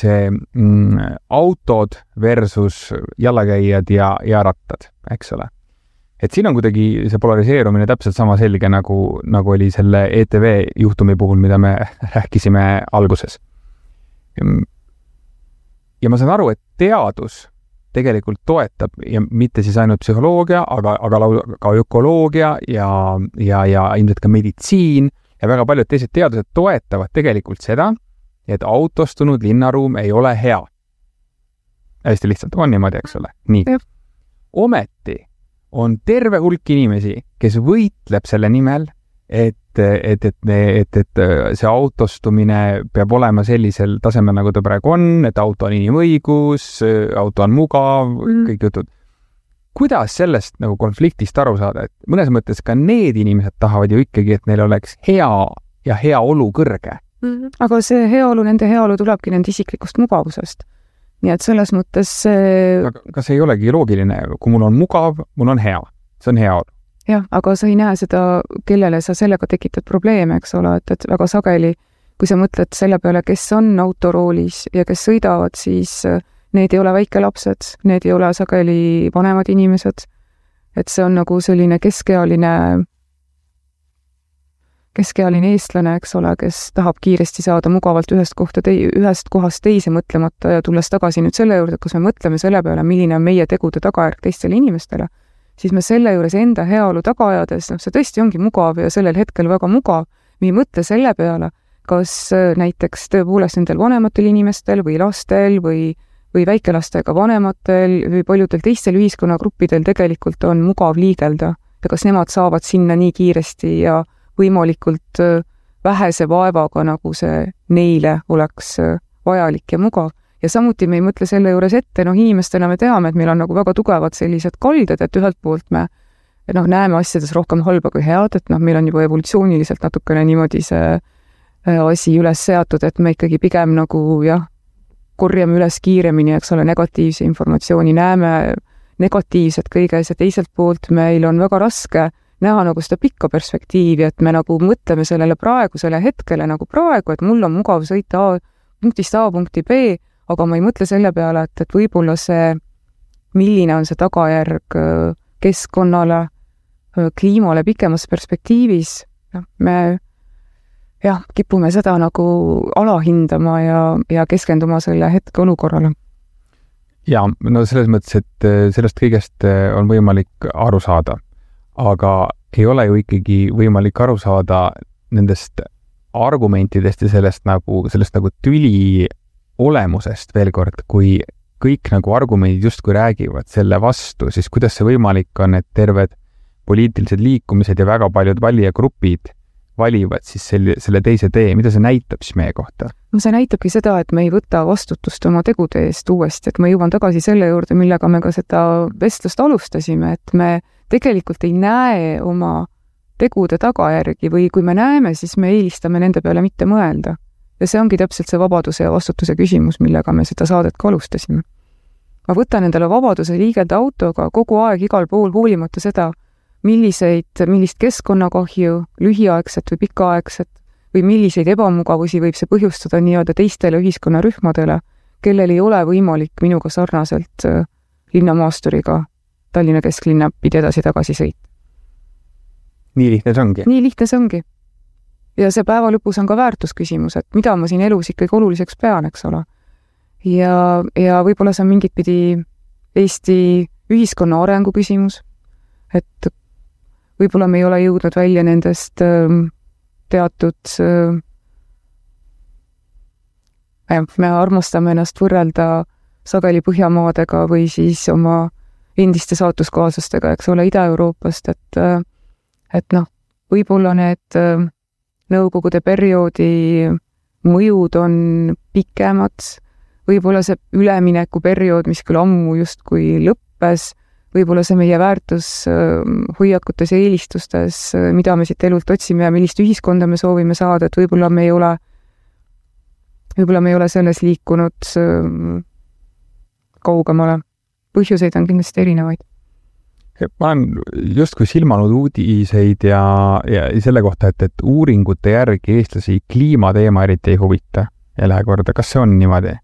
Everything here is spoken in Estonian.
see autod versus jalakäijad ja rattad, eks ole. Et siin on kuidagi see polariseerumine täpselt sama selge, nagu oli selle ETV juhtumi puhul, mida me rääkisime alguses. Ja ma saan aru, et teadus tegelikult toetab ja mitte siis ainult psühholoogia, aga ka ökoloogia ja ilmselt ka meditsiin ja väga paljud teised teadused toetavad tegelikult seda, et autostunud linnaruum ei ole hea. Hästi lihtsalt, on niimoodi, eks ole. Nii. Ometi on terve hulk inimesi, kes võitleb selle nimel, et see autostumine peab olema sellisel tasemel, nagu ta praegu on, et auto on inimõigus, auto on mugav, kõik jutud. Kuidas sellest nagu konfliktist aru saada? Et mõnes mõttes ka need inimesed tahavad ju ikkagi, et neil oleks hea ja hea olu kõrge. Aga see nende heaolu tulebki nende isiklikust mugavusest. Nii et selles mõttes Kas ei olegi loogiline, kui mul on mugav, mul on hea. See on hea olu. Jah, aga sa ei näe seda, kellele sa sellega tekitad probleeme, eks ole, et väga sageli, kui sa mõtled selle peale, kes on autoroolis ja kes sõidavad, siis need ei ole väikelapsed, need ei ole sageli vanemad inimesed. Et see on nagu selline keskealine eestlane, eks ole, kes tahab kiiresti saada mugavalt ühest kohast teise mõtlemata ja tulles tagasi nüüd selle juurde, kus me mõtleme selle peale, milline on meie tegude tagajärg teistele inimestele, siis me selle juures enda heaolu tagajades, see tõesti ongi mugav ja sellel hetkel väga mugav. Me ei mõtle selle peale, kas näiteks tõepoolest nendel vanematel inimestel või lastel või väikelastega vanematel või paljudel teistel ühiskonnagruppidel tegelikult on mugav liigelda ja kas nemad saavad sinna nii kiiresti ja võimalikult vähese vaevaga, nagu see neile oleks vajalik ja mugav. Ja samuti me ei mõtle selle juures ette, inimestena me teame, et meil on nagu väga tugevad sellised kalded, et ühelt poolt me näeme asjades rohkem halba kui head, et meil on juba evolutsiooniliselt natukene niimoodi see asi üles seatud, et me ikkagi pigem nagu korjame üles kiiremini, eks ole, negatiivse informatsiooni, näeme negatiivset kõiges ja teiselt poolt meil on väga raske näha nagu seda pikka perspektiivi, et me nagu mõtleme sellele praegusele hetkele nagu praegu, et mul on mugav sõita punktist A punkti B, aga ma ei mõtle selle peale, et võib-olla see, milline on see tagajärg keskkonnale, kliimale pikemas perspektiivis, me kipume seda nagu alahindama ja keskenduma selle hetke olukorrale. Ja, selles mõttes, et sellest kõigest on võimalik aru saada. Aga ei ole ju ikkagi võimalik aru saada nendest argumentidest ja sellest nagu tüli olemusest veel kord, kui kõik nagu argumendid justkui räägivad selle vastu, siis kuidas see võimalik on, et terved poliitilised liikumised ja väga paljud valijagrupid valivad siis selle teise tee, mida see näitab siis meie kohta? See näitabki seda, et me ei võta vastutust oma tegude eest uuesti, et ma jõuan tagasi selle juurde, millega me ka seda vestlust alustasime, et me tegelikult ei näe oma tegude tagajärgi või kui me näeme, siis me eelistame nende peale mitte mõelda. Ja see ongi täpselt see vabaduse ja vastutuse küsimus, millega me seda saadet ka alustasime. Ma võtan endale vabaduse liigelda autoga kogu aeg igal pool hoolimata seda, millist keskkonnakahju, lühiaegset või pikaaegset või milliseid ebamugavusi võib see põhjustada nii-öelda teistele ühiskonnarühmadele, kellel ei ole võimalik minuga sarnaselt linnamaasturiga Tallinna kesklinna pidi edasi-tagasi sõit. Nii lihtne see ongi? Nii lihtne see ongi. Ja see päeva lõpus on ka väärtusküsimus, et mida ma siin elus ikkagi oluliseks pean, eks ole. Ja võib-olla see on mingit pidi Eesti ühiskonna arengu küsimus, et võib-olla me ei ole jõudnud välja nendest teatud me armastame ennast võrrelda sageli Põhjamaadega või siis oma endiste saatuskaaslastega, eks ole, Ida-Euroopast, et võib-olla need nõukogude perioodi mõjud on pikemad, võib-olla see ülemineku periood, mis küll ammu justkui lõppes, võib-olla see meie väärtus hoiakutes ja eelistustes, mida me siit elult otsime ja millist ühiskonda me soovime saada, et võib-olla me ei ole selles liikunud kaugemale. Põhjuseid on kindlasti erinevaid. Ma olen justkui silmanud uudiseid ja selle kohta, et uuringute järgi eestlasi kliimateema eriti ei huvita ja lähe korda. Kas see on niimoodi?